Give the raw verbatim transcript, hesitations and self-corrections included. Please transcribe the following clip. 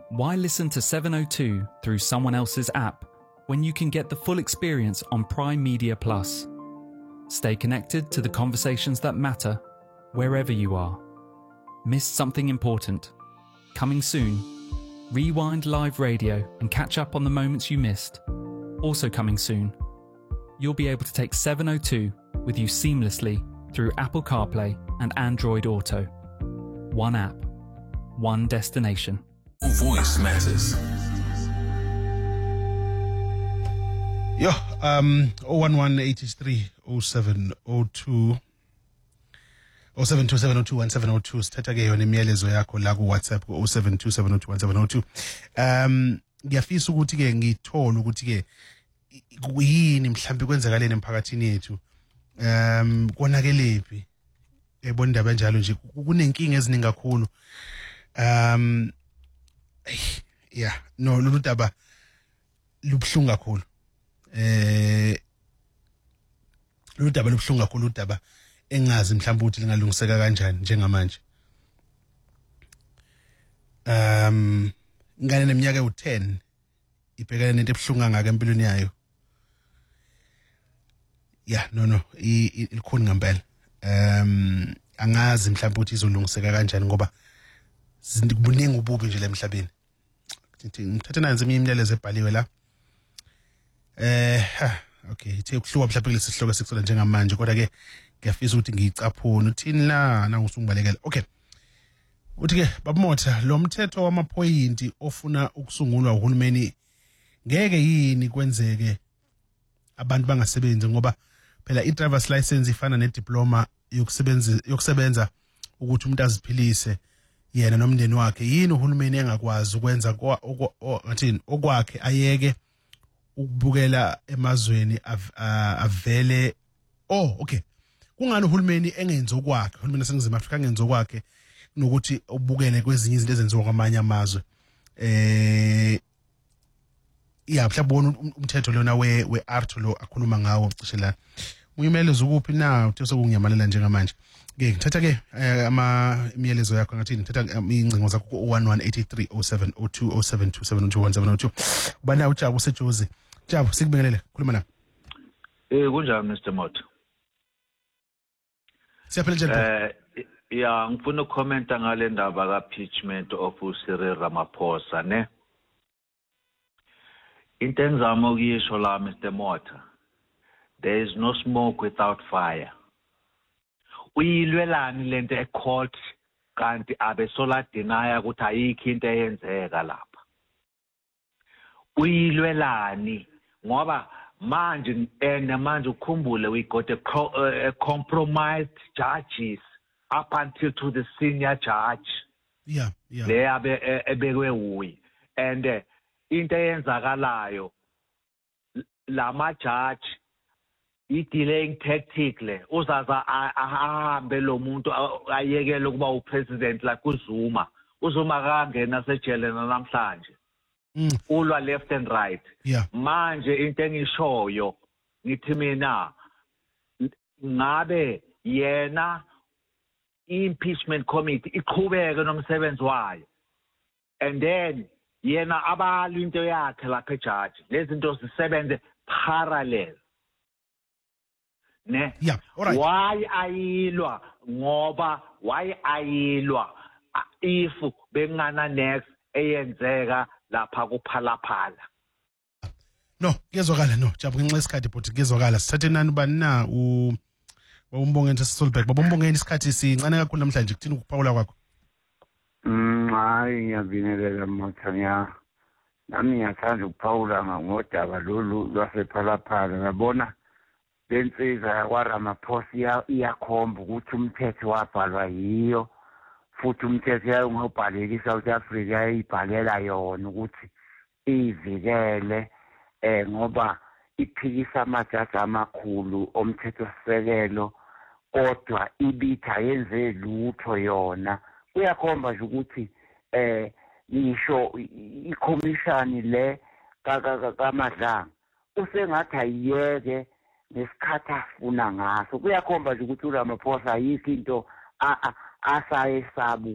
Why listen to seven oh two through someone else's app when you can get the full experience on Prime Media Plus? Stay connected to the conversations that matter wherever you are. Missed something important? Coming soon. Rewind live radio and catch up on the moments you missed. Also coming soon. You'll be able to take seven oh two with you seamlessly through Apple CarPlay and Android Auto. One app, one destination. Voice matters. Yo, um, oh one one eight three oh seven oh two oh seven two seven oh two one seven oh two sithatha ke yona imiyalezo yakho la ku WhatsApp ku oh seven two seven oh two one seven oh two. Um, ngiyafisa ukuthi ke ngithola ukuthi ke kuyini mhlambi kwenzakaleni emphakathini yethu. Um, konakelephi ebona indaba njalo nje kunenkinga eziningi kakhulu. Um, yeah, no lolu daba lubhlungu kakhulu. Eh, lolu daba lubhlungu kakhulu, udaba engazi mhlawumbe ukuthi lingalungiseka kanjani njengamanje. Um, ngane neminyaka u ten ibhekana nento ebhlungu ngaka empilweni yayo. Yeah, no no, ilikhuni ngempela. Um, angazi mhlawumbe ukuthi izolungiseka kanjani ngoba kubuningi ububi nje lemhlabeni. Ngithatha nanzi imiyalezo ebhaliwe la. Eh, okay, ithe ukuhluka mhlawumbe kulesi sihloko sikusola njengamanje kodwa ke ngiyafisa ukuthi ngiyicaphune uthini la na usungibalekela. Okay. Uthi ke babamotha lo mthetho wamaphoyinti ofuna ukusungulwa uhulumeni ngeke yini kwenzeke abantu bangasebenzi ngoba phela i-driver's license ifana ne-diploma yokusebenza yokusebenza ukuthi umuntu aziphilise yena nomndeni wakhe. Yini uhulumeni engakwazi ukwenza ngathini okwakhe ayeke ukubukela emazweni avele. Oh, okay. Kungani uhulumeni engenzi okwakhe, uhulumeni waseNingizimu Afrika engenzi okwakhe nokuthi ubukele kwezinye izinto ezenziwa kwamanye amazwe. Eh, yeah, mhlawumbe umthetho lona we we art lo akhuluma ngawo cishe la. Uyimelezo ukuphi na uthi sokungyamalela njengamanje. Ke ngithatha ke ama imiyalezo yakho ngathi ngithatha ingcingo zakho ku one one eight three oh seven oh two oh seven two seven oh two one seven oh two. Ubana uJabu useJozi. Jabu sikubingelele, khuluma na. Eh kunjani Mister Motho? Siyaphela njani? Eh ya ngifuna ukukhomenta ngale ndaba ka impeachment of Cyril Ramaphosa ne. Into engizama ukuyisho la Mister Motho. There is no smoke without fire. Uyilwelani lento ecourt kanti abesola deny ukuthi ayikho into eyenzeka lapha. Uyilwelani ngoba manje and manje ukhumbule we got a, a compromised judges up until to the senior judge. Yeah, yeah. Le abe ebekwe uyi and uh, into eyenzakalayo lama judge i-delaying tactic le uzaza ahambe lo muntu ayekele ukuba upresident la kuZuma uZuma kangena sejele namhlanje ulwa left and right. Yeah. Manje into engishoyo ngithi mina ngabe yena impeachment committee iqhubeke nomsebenzi wayo and then yena abali into yakhe lapha ejudge lezi zinto zisebenze parallel. Ne? Yeah, all right. Why ayilwa ngoba why ayilwa if bengana next eyenzeka lapha kuphalaphala. No, kezwakala no. Jabu ngenxa isikhathi but kezwakala sithathe nani bani na u Babumbongeni Solberg. Babumbongeni isikhathi sincane kakhulu namhlanje kuthini ukuphawula kwakho? Mm, hayi ngiyabingelela Mathanya. Nami ngiyathanda ukuphawula ngodaba lolu lwasephalaphala. Ngabona lensiza kwaRamaphosa iyakhomba ukuthi umthetho wabhalwa yiyo futhi umthetho yayo ngobhaleka iSouth Africa yayibhalela yona ukuthi ivikele eh ngoba iphikisa amajaji amakhulu omthethosisekelo kodwa ibitha yenze lutho yona. Kuyakhomba nje ukuthi eh ngisho iCommission le kaMadlanga usengathi ayiyeke nesikhathi afuna ngaso. Kuyakhomba nje ukuthi uRamaphosa ayikho into asayesabu